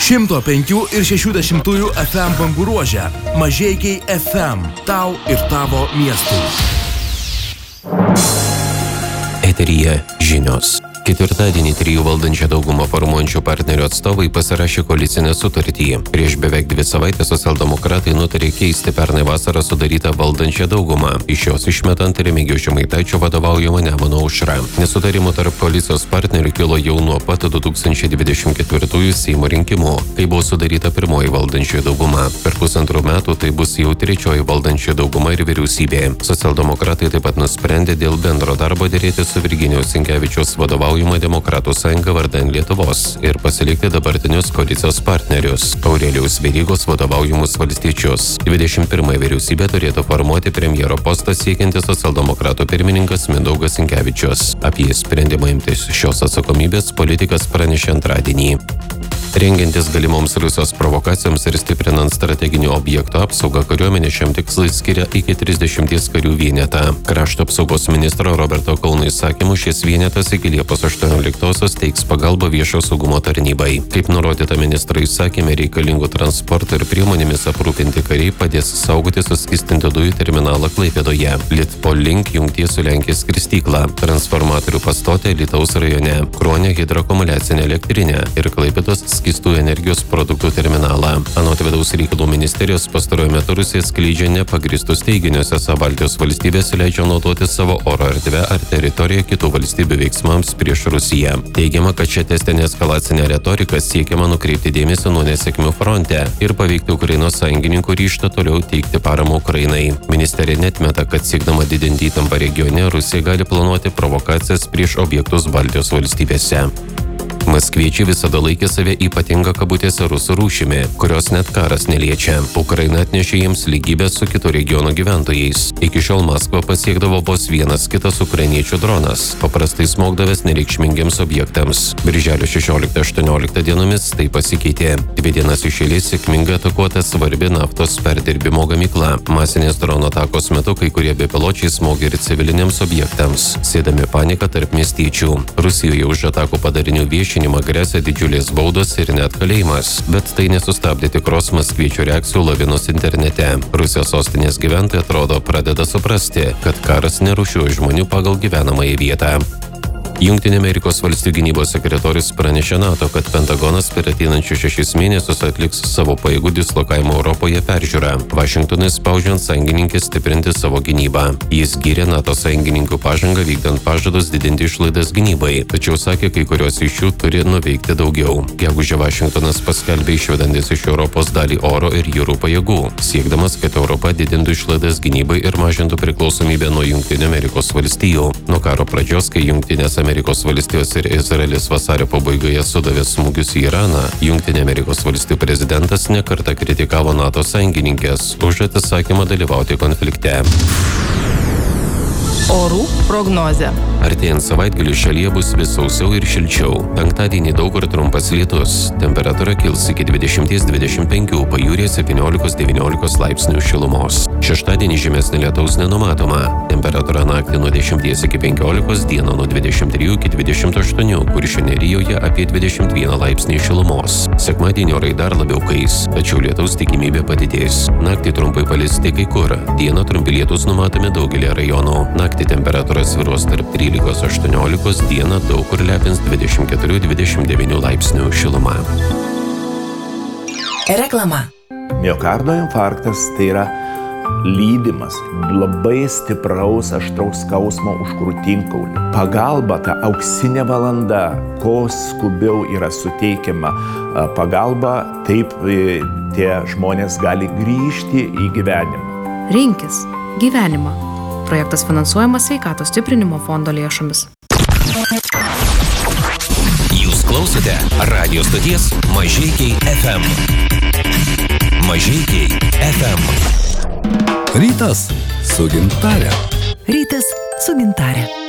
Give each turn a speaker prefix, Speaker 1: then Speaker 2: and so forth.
Speaker 1: 105 ir 60 FM bangų ruože. Mažeikiai FM. Tau ir tavo miestui.
Speaker 2: Eteryje žinios. Ketvirtadienį 3 valdančią daugumą formuojančių partnerių atstovai pasirašė koalicinę sutartį. Prieš beveik 2 savaitės socialdemokratai nutarė keisti pernai vasarą sudarytą valdančią daugumą, iš jos išmetant Remigijaus Žemaitaičio vadovaujamą Nemuno aušrą. Nesutarimų tarp koalicijos partnerių kilo jau nuo pat 2024 Seimo rinkimų, kai buvo sudaryta pirmoji valdančioji dauguma. Per 1,5 metų tai bus jau 3 valdančioji dauguma ir vyriausybė. Socialdemokratai taip pat nusprendė dėl bendro darbo derėti su Virginijaus Sinkevičiaus vadovaujama Demokratų sąjunga vardan Lietuvos ir pasilikti dabartinius koalicijos partnerius Aurelijaus Verygos vadovaujamus valstiečius. 21 vyriausybė turėtų formuoti premjero postą siekiantis socialdemokratų pirmininkas Mindaugas Sinkevičius. Apie sprendimą imtis šios atsakomybės politikas pranešė antradienį. Rengiantis galimoms Rusijos provokacijoms ir stiprinant strateginių objektų apsaugą, kariuomenė šiam tikslui skiria iki 30 karių vienetą. Krašto apsaugos ministro Roberto Kauno įsakymu šis vienetas iki Liepos 18-osios teiks pagalbą viešo saugumo tarnybai. Kaip nurodyta ministro įsakyme, reikalingų transporto ir priemonėmis aprūpinti kariai padės saugoti suskystintų dujų terminalą Klaipėdoje, Litpol link jungties su Lenkijos skristyklą, transformatorių pastotę Alytaus rajone, Kruonio hidroakumuliacinę elektrinę ir Klaipėdos skystų energijos produktų terminalą. Anot vidaus reikalų ministerijos, pastaruoju metu Rusija skleidžia nepagristus teiginius, esą Baltijos valstybės leidžia naudoti savo oro erdvę ar teritoriją kitų valstybių veiksmams prieš Rusiją. Teigiama, kad šią testinę eskalacinę retoriką siekiama nukreipti dėmesį nuo nesėkmių fronte ir paveikti Ukrainos sąjungininkų ryžtą toliau teikti paramą Ukrainai. Ministerija netmeta, kad siekdama didinti įtampą regione, Rusija gali planuoti provokacijas prieš objektus Baltijos valstybėse. Maskviečiai visada laikė save ypatingą kabutėse rusų rūšimi, kurios net karas neliečia. Ukraina atnešė jiems lygybę su kitų regionų gyventojais. Iki šiol Maskvą pasiekdavo vos vienas kitas ukrainiečių dronas, paprastai smogdavęs nereikšmingiems objektams. Birželio 16-18 dienomis tai pasikeitė. 2 dienas iš eilės sėkmingai atakuota svarbi naftos perdirbimo gamykla. Masinės drono atakos metu kai kurie bepiločiai smogė ir civiliniams objektams, sėdami paniką tarp miestiečių. Rusijoje už atakų padarinių viešinimą gresia didžiulės baudos ir net kalėjimas, bet tai nesustabdė tikros maskviečių reakcijų lavinos internete. Rusijos sostinės gyventojai atrodo pradeda suprasti, kad karas nerūšiuoja žmonių pagal gyvenamąją vietą. Jungtinių Amerikos valstijų gynybos sekretorius pranešė NATO, kad Pentagonas per ateinančius 6 mėnesius atliks savo pajėgų dislokavimo Europoje peržiūrą, Vašingtonui spaudžiant sąjungininkes stiprinti savo gynybą. Jis gyrė NATO sąjungininkų pažangą vykdant pažadus didinti išlaidas gynybai, tačiau sakė, kai kurios iš jų turi nuveikti daugiau. Gegužę Vašingtonas paskelbė išvedantis iš Europos dalį oro ir jūrų pajėgų, siekdamas, kad Europa didintų išlaidas gynybai ir mažintų priklausomybę nuo Jungtinių Amerikos valstijų. Nuo karo pradžios, kai Jungtinės Amerikos valstijos ir Izraelis vasario pabaigoje sudavė smūgius į Iraną, Jungtinių Amerikos valstijų prezidentas nekartą kritikavo NATO sąjungininkes už atsisakymą dalyvauti konflikte.
Speaker 3: Orų prognozė.
Speaker 2: Artėjant savaitgaliui šalyje bus vis sausiau ir šilčiau. Penktadienį daug kur trumpas lietus. Temperatūra kils iki 20-25, pajūryje 17-19 laipsnių šilumos. Šeštadienį žymesnė lietaus nenumatoma. Temperatūra naktį nuo 10 iki 15, dieną nuo 23 iki 28, Kuršių nerijoje apie 21 laipsnį šilumos. Sekmadienį orai dar labiau kais, tačiau lietaus tikimybė padidės. Naktį trumpai palis tik kai kur. Dieną trumpi lietus numatomi daugelį rajonų. Naktį temperatūra svyruos tarp 13-18, dieną daug kur lepins 24-29 laipsnių šiluma.
Speaker 3: Reklama.
Speaker 4: Miokardo infarktas tai yra lydimas labai stipraus aštraus skausmo už krūtinkaulių. Pagalba, ta auksinė valanda, kuo skubiau yra suteikiama pagalba, taip tie žmonės gali grįžti į gyvenimą.
Speaker 5: Rinkis gyvenimą. Projektas finansuojamas Sveikatos stiprinimo fondo lėšomis.
Speaker 6: Jūs klausote radijos stoties Mažeikiai FM. Mažeikiai FM.
Speaker 1: Rytas su Gintare.
Speaker 3: Rytas su Gintare.